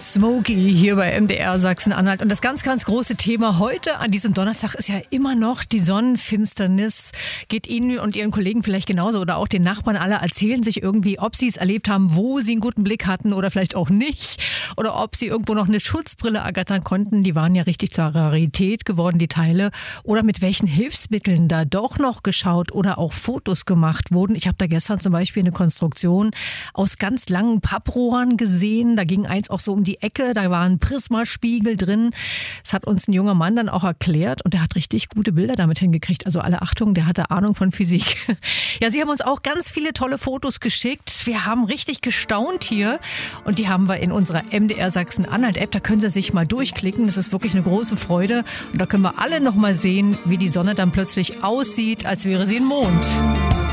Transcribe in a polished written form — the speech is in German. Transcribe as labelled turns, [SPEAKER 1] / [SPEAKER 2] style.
[SPEAKER 1] Smokey hier bei MDR Sachsen-Anhalt. Und das ganz, ganz große Thema heute an diesem Donnerstag ist ja immer noch die Sonnenfinsternis. Geht Ihnen und Ihren Kollegen vielleicht genauso oder auch den Nachbarn, alle erzählen sich irgendwie, ob sie es erlebt haben, wo sie einen guten Blick hatten oder vielleicht auch nicht. Oder ob sie irgendwo noch eine Schutzbrille ergattern konnten. Die waren ja richtig zur Rarität geworden, die Teile. Oder mit welchen Hilfsmitteln da doch noch geschaut oder auch Fotos gemacht wurden. Ich habe da gestern zum Beispiel eine Konstruktion aus ganz langen Papprohren gesehen. Da ging eins auch so um die Ecke, da war ein Prismaspiegel drin. Das hat uns ein junger Mann dann auch erklärt und der hat richtig gute Bilder damit hingekriegt. Also alle Achtung, der hatte Ahnung von Physik. Ja, Sie haben uns auch ganz viele tolle Fotos geschickt. Wir haben richtig gestaunt hier und die haben wir in unserer MDR Sachsen-Anhalt-App. Da können Sie sich mal durchklicken. Das ist wirklich eine große Freude und da können wir alle noch mal sehen, wie die Sonne dann plötzlich aussieht, als wäre sie ein Mond.